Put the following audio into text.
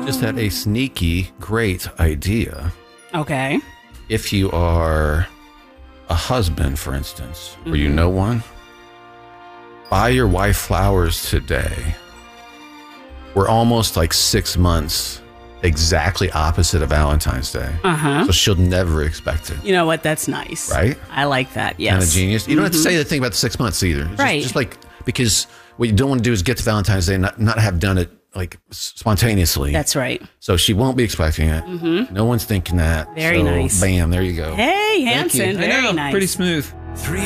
Just had a sneaky, great idea. Okay. If you are a husband, for instance, or you know one, buy your wife flowers today. We're almost like 6 months exactly opposite of Valentine's Day. So she'll never expect it. You know what? That's nice. Right? I like that. Yes. Kind of genius. You don't have to say the thing about the 6 months either. It's Right. Just like, because what you don't want to do is get to Valentine's Day and not have done it like spontaneously. That's right. So she won't be expecting it. No one's thinking that. Very so, nice. Bam, there you go. Hey, Hanson. I know, Very nice. pretty smooth.